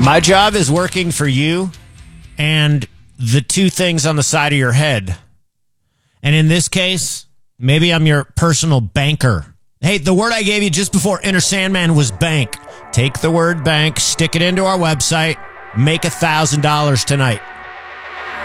My job is working for you and the two things on the side of your head. And in this case, maybe I'm your personal banker. Hey, the word I gave you just before Enter Sandman was bank. Take the word bank, stick it into our website, make $1,000 tonight.